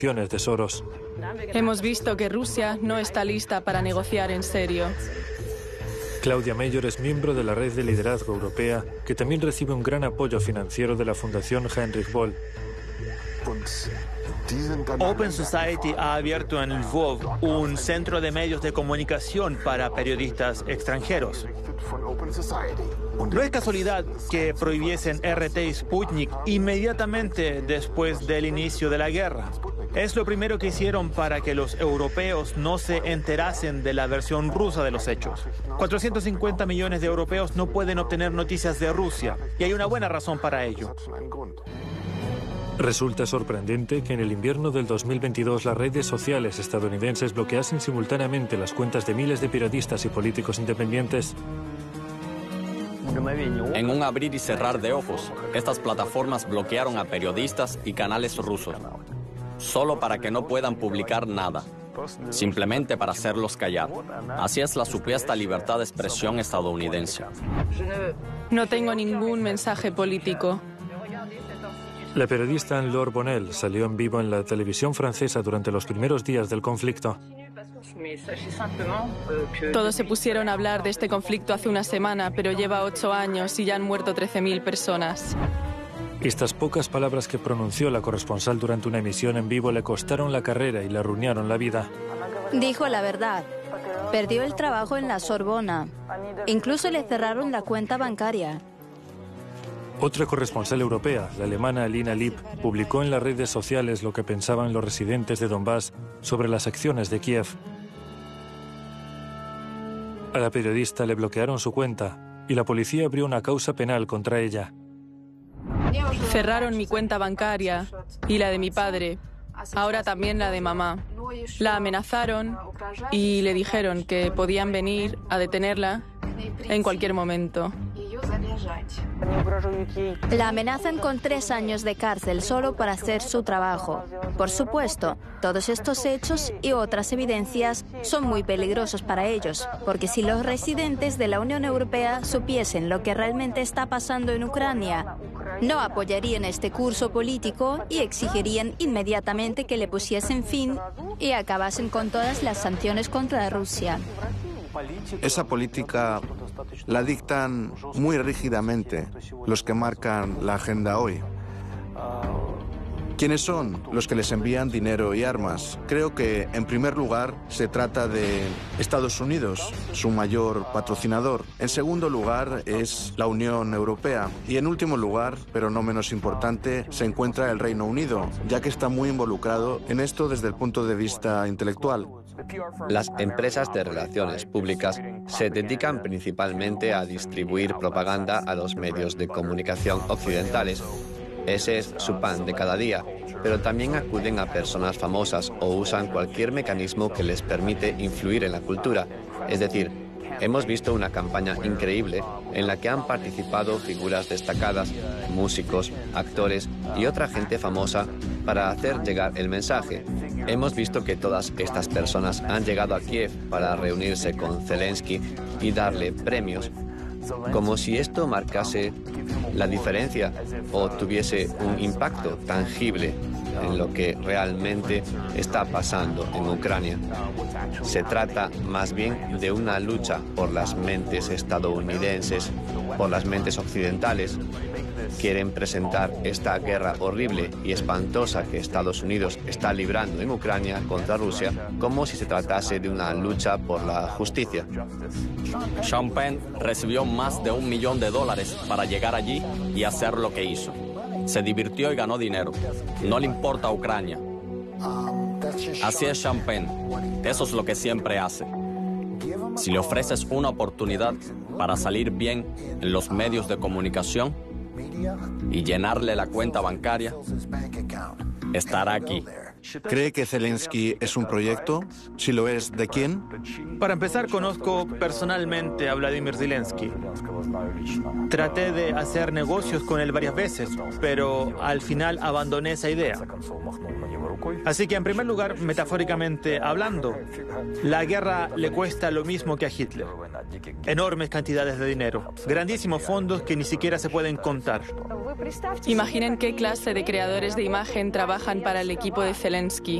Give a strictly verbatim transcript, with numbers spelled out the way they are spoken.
de Soros. Hemos visto que Rusia no está lista para negociar en serio. Claudia Mayor es miembro de la Red de Liderazgo Europea, que también recibe un gran apoyo financiero de la Fundación Heinrich Böll. Open Society ha abierto en Lvov un centro de medios de comunicación para periodistas extranjeros. No es casualidad que prohibiesen R T y Sputnik inmediatamente después del inicio de la guerra. Es lo primero que hicieron para que los europeos no se enterasen de la versión rusa de los hechos. cuatrocientos cincuenta millones de europeos no pueden obtener noticias de Rusia, y hay una buena razón para ello. Resulta sorprendente que en el invierno del dos mil veintidós las redes sociales estadounidenses bloqueasen simultáneamente las cuentas de miles de periodistas y políticos independientes. En un abrir y cerrar de ojos, estas plataformas bloquearon a periodistas y canales rusos, solo para que no puedan publicar nada, simplemente para hacerlos callar. Así es la supuesta libertad de expresión estadounidense. No tengo ningún mensaje político. La periodista Anne-Laure Bonnel salió en vivo en la televisión francesa durante los primeros días del conflicto. Todos se pusieron a hablar de este conflicto hace una semana, pero lleva ocho años y ya han muerto trece mil personas. Estas pocas palabras que pronunció la corresponsal durante una emisión en vivo le costaron la carrera y le arruinaron la vida. Dijo la verdad. Perdió el trabajo en la Sorbona. Incluso le cerraron la cuenta bancaria. Otra corresponsal europea, la alemana Alina Lipp, publicó en las redes sociales lo que pensaban los residentes de Donbass sobre las acciones de Kiev. A la periodista le bloquearon su cuenta y la policía abrió una causa penal contra ella. Cerraron mi cuenta bancaria y la de mi padre, ahora también la de mamá. La amenazaron y le dijeron que podían venir a detenerla en cualquier momento. La amenazan con tres años de cárcel solo por hacer su trabajo. Por supuesto, todos estos hechos y otras evidencias son muy peligrosos para ellos, porque si los residentes de la Unión Europea supiesen lo que realmente está pasando en Ucrania, no apoyarían este curso político y exigirían inmediatamente que le pusiesen fin y acabasen con todas las sanciones contra Rusia. Esa política la dictan muy rígidamente los que marcan la agenda hoy. ¿Quiénes son los que les envían dinero y armas? Creo que, en primer lugar, se trata de Estados Unidos, su mayor patrocinador. En segundo lugar, es la Unión Europea. Y en último lugar, pero no menos importante, se encuentra el Reino Unido, ya que está muy involucrado en esto desde el punto de vista intelectual. Las empresas de relaciones públicas se dedican principalmente a distribuir propaganda a los medios de comunicación occidentales. Ese es su pan de cada día, pero también acuden a personas famosas o usan cualquier mecanismo que les permite influir en la cultura. Es decir, hemos visto una campaña increíble en la que han participado figuras destacadas, músicos, actores y otra gente famosa para hacer llegar el mensaje. Hemos visto que todas estas personas han llegado a Kiev para reunirse con Zelensky y darle premios, como si esto marcase la diferencia o tuviese un impacto tangible en lo que realmente está pasando en Ucrania. Se trata más bien de una lucha por las mentes estadounidenses, por las mentes occidentales. Quieren presentar esta guerra horrible y espantosa que Estados Unidos está librando en Ucrania contra Rusia como si se tratase de una lucha por la justicia. Sean Penn recibió más de un millón de dólares para llegar allí y hacer lo que hizo. Se divirtió y ganó dinero. No le importa a Ucrania. Así es Sean Penn. Eso es lo que siempre hace. Si le ofreces una oportunidad para salir bien en los medios de comunicación y llenarle la cuenta bancaria, estará aquí. ¿Cree que Zelensky es un proyecto? Si lo es, ¿de quién? Para empezar, conozco personalmente a Vladimir Zelensky. Traté de hacer negocios con él varias veces, pero al final abandoné esa idea. Así que, en primer lugar, metafóricamente hablando, la guerra le cuesta lo mismo que a Hitler. Enormes cantidades de dinero, grandísimos fondos que ni siquiera se pueden contar. Imaginen qué clase de creadores de imagen trabajan para el equipo de Zelensky.